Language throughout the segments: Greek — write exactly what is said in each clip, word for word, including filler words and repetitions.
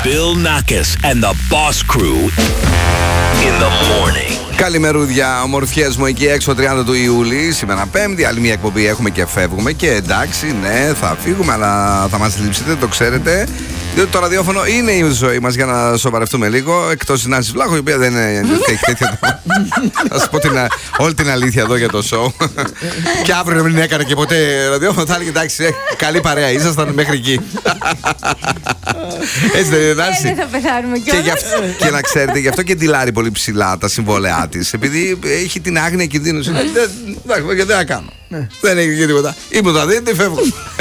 Bill Nackis and the Boss Crew in the morning. Καλημερούδια, ομορφιές μου εκεί έξω, τριάντα του Ιούλη. Σήμερα Πέμπτη, άλλη μια εκπομπή έχουμε και φεύγουμε. Και εντάξει, ναι, θα φύγουμε, αλλά θα μας λείψετε, το ξέρετε. Διότι το ραδιόφωνο είναι η ζωή μας για να σοβαρευτούμε λίγο. Εκτός της Νάνσης Βλάχου, η οποία δεν έχει τέτοια. Θα σας πω την, όλη την αλήθεια εδώ για το σοου. Και αύριο μην έκανε και ποτέ ραδιόφωνο, θα έλεγε εντάξει, καλή παρέα ήσασταν μέχρι εκεί. Έτσι δεν είναι, Νάνση? Δεν θα πεθάνουμε κιόλας. Και να ξέρετε, γι' αυτό και ντυλάρει πολύ ψηλά τα συμβόλαιά της. Επειδή έχει την άγνοια κινδύνου. Εντάξει, δεν θα κάνω. Δεν έχει τίποτα. Ήμουν θα δείτε, φεύγω.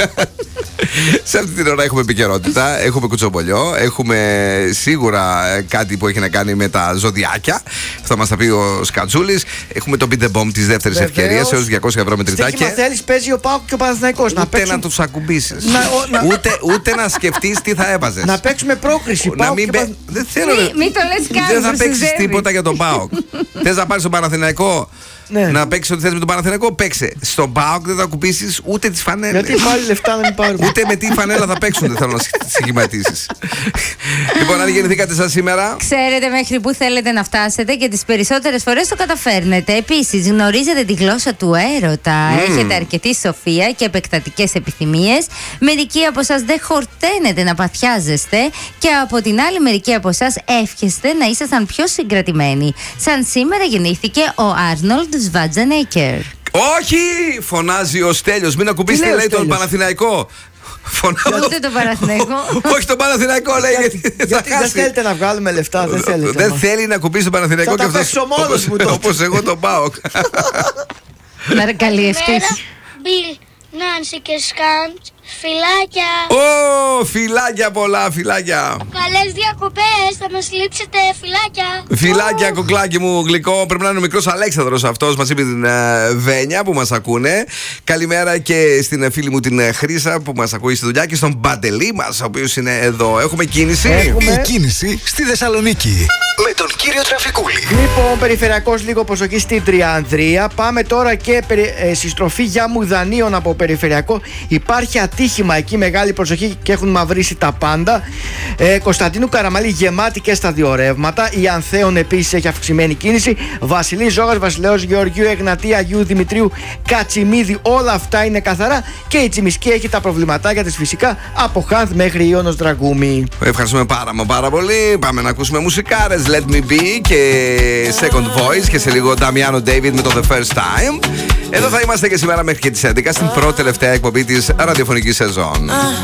Σε αυτή την ώρα έχουμε επικαιρότητα, έχουμε κουτσομπολιό, έχουμε σίγουρα κάτι που έχει να κάνει με τα ζωδιάκια. Θα μας τα πει ο Σκατσούλης. Έχουμε το Beat the Bomb της δεύτερης ευκαιρίας έως διακόσια ευρώ μετρητά. Και θέλεις, παίζει ο ΠΑΟΚ και ο Παναθηναϊκός. Ούτε να, παίξουν... να τους ακουμπήσεις. Να, ο, να... Ούτε, ούτε να σκεφτείς τι θα έβαζες. Να παίξουμε πρόκριση. Να μην παι... Δεν θέλω. Μην μη το λες καν. Δεν θα παίξεις τίποτα για τον ΠΑΟΚ. Θες να πάρεις τον Παναθηναϊκό? Ναι. Να παίξεις ό,τι θες με τον Παναθηναϊκό, παίξε. Στον ΠΑΟΚ δεν θα ακουμπήσεις ούτε τις φανέλες. Γιατί πάλι λεφτά να μην πάρουν. Ούτε με τι φανέλα θα παίξουν, δεν θέλω να σχηματίσεις. Λοιπόν, αν γεννηθήκατε σαν σήμερα, ξέρετε μέχρι που θέλετε να φτάσετε και τις περισσότερες φορές το καταφέρνετε. Επίσης, γνωρίζετε τη γλώσσα του έρωτα. Mm. Έχετε αρκετή σοφία και επεκτατικές επιθυμίες. Μερικοί από εσάς δεν χορταίνετε να παθιάζεστε. Και από την άλλη, μερικοί από εσάς εύχεστε να ήσασταν πιο συγκρατημένοι. Σαν σήμερα γεννήθηκε ο Άρνολντ Σβάτζενέγκερ. Όχι! Φωνάζει ο Στέλιος. Μην ακουμπήσετε, λέει, τον Παναθηναϊκό. Φωνάζω. Ούτε τον Παναθηναϊκό. Όχι τον Παναθηναϊκό, λέει, γιατί, γιατί θα χάσει. Δεν θέλετε να βγάλουμε λεφτά, δεν θέλετε. Δεν θέλει να ακουμπήσει τον Παναθηναϊκό. Θα τα παίξω μόνος μου τότε. Όπως εγώ τον ΠΑΟΚ. Να καλυευτείς. Μπιλ, Νάνση και Σκάντ, φιλάκια. Ω, φιλάκια πολλά, φιλάκια. Καλές διακοπές, θα μας λείψετε, φιλάκια. Φιλάκια, κουκλάκι μου γλυκό. Πρέπει να είναι ο μικρός Αλέξανδρος αυτός. Μας είπε την uh, Βένια που μας ακούνε. Καλημέρα και στην φίλη μου την Χρύσα που μας ακούει στη δουλειά και στον Παντελή μας, ο οποίος είναι εδώ. Έχουμε κίνηση. Έχουμε η κίνηση στη Θεσσαλονίκη με τον κύριο Τραφικούλη. Λοιπόν, περιφερειακός, λίγο προσοχή στην Τριανδρία. Πάμε τώρα και ε, συστροφή για Μουδανίων από περιφερειακό. Υπάρχει ατύχημα εκεί, μεγάλη προσοχή και έχουν μαυρίσει τα πάντα. Ε, Κωνσταντίνου Καραμαλή γεμάτη και στα δύο ρεύματα. Η Ανθέων επίσης έχει αυξημένη κίνηση. Βασιλής Ζώγας, Βασιλέως Γεωργίου, Εγνατία, Αγίου Δημητρίου, Κατσιμίδη, όλα αυτά είναι καθαρά. Και η Τσιμισκή έχει τα προβληματάκια της φυσικά από Χάνθ μέχρι Ιόνος Δραγούμη. Ευχαριστούμε πάρα μα πάρα πολύ. Πάμε να ακούσουμε μουσικάρες. Let Me Be και Second Voice και σε λίγο Damiano David με το The First Time. Εδώ θα είμαστε και σήμερα μέχρι και τις έντεκα στην πρώτη τελευταία εκπομπή της ραδιοφωνικής σεζόν.